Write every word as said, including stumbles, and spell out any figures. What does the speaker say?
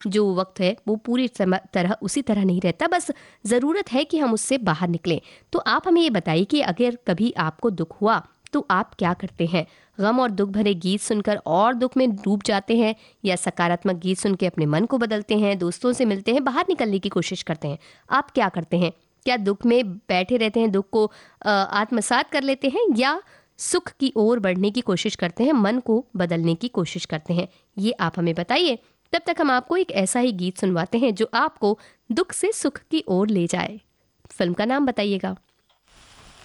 जो वक्त है वो पूरी सम- तरह उसी तरह नहीं रहता, बस ज़रूरत है कि हम उससे बाहर निकलें। तो आप हमें ये बताइए कि अगर कभी आपको दुख हुआ तो आप क्या करते हैं? गम और दुख भरे गीत सुनकर और दुख में डूब जाते हैं, या सकारात्मक गीत सुन के अपने मन को बदलते हैं, दोस्तों से मिलते हैं, बाहर निकलने की कोशिश करते हैं? आप क्या करते हैं? क्या दुख में बैठे रहते हैं, दुख को अ, आत्मसात कर लेते हैं, या सुख की ओर बढ़ने की कोशिश करते हैं, मन को बदलने की कोशिश करते हैं? ये आप हमें बताइए। तब तक हम आपको एक ऐसा ही गीत सुनवाते हैं जो आपको दुख से सुख की ओर ले जाए। फिल्म का नाम बताइएगा।